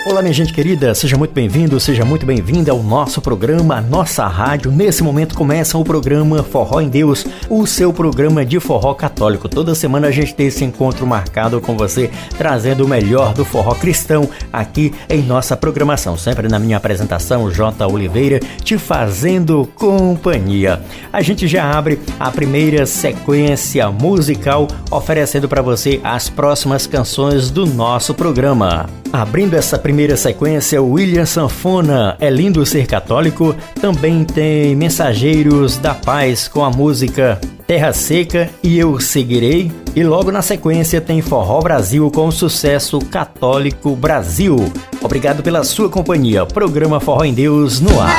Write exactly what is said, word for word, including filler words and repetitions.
Olá, minha gente querida, seja muito bem-vindo, seja muito bem-vinda ao nosso programa, a nossa rádio. Nesse momento começa o programa Forró em Deus, o seu programa de forró católico. Toda semana a gente tem esse encontro marcado com você, trazendo o melhor do forró cristão aqui em nossa programação. Sempre na minha apresentação, J. Oliveira, te fazendo companhia. A gente já abre a primeira sequência musical, oferecendo para você as próximas canções do nosso programa. Abrindo essa primeira sequência, William Sanfona, É Lindo Ser Católico. Também tem Mensageiros da Paz com a música Terra Seca e Eu Seguirei. E logo na sequência tem Forró Brasil com o sucesso Católico Brasil. Obrigado pela sua companhia. Programa Forró em Deus no ar.